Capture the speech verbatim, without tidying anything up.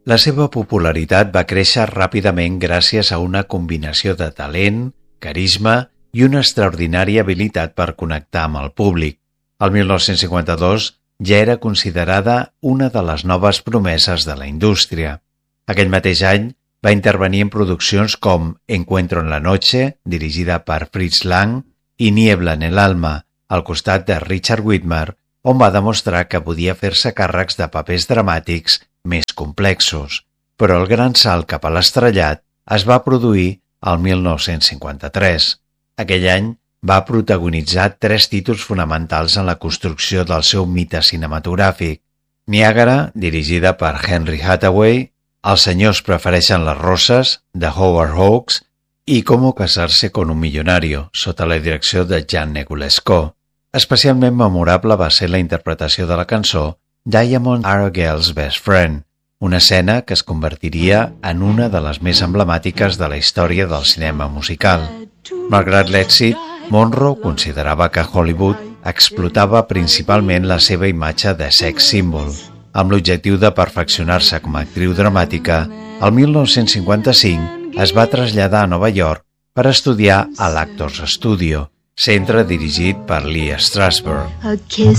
La seva popularitat va créixer ràpidament gràcies a una combinació de talent, carisma i una extraordinària habilitat per connectar amb el públic. El mil nou-cents cinquanta-dos ja era considerada una de les noves promeses de la indústria. Aquell mateix any va intervenir en produccions com Encuentro en la noche, dirigida per Fritz Lang, i Niebla en el alma, al costat de Richard Widmark, on va demostrar que podia fer-se càrrecs de papers dramàtics més complexos. Però el gran salt cap a l'estrellat es va produir el mil nou-cents cinquanta-tres. Aquell any va protagonitzar tres títols fonamentals en la construcció del seu mite cinematogràfic. Niàgara, dirigida per Henry Hathaway, Els senyors prefereixen les roses, de Howard Hawks, i Cómo casarse con un millonario, sota la direcció de Jean Negulesco. Especialment memorable va ser la interpretació de la cançó Diamond Are a Girl's Best Friend, una escena que es convertiria en una de les més emblemàtiques de la història del cinema musical. Malgrat l'èxit, Monroe considerava que Hollywood explotava principalment la seva imatge de sex symbol. Amb l'objectiu de perfeccionar-se com a actriu dramàtica, el mil nou-cents cinquanta-cinc es va traslladar a Nova York per estudiar a l'Actors Studio, centre dirigit per Lee Strasberg. A kiss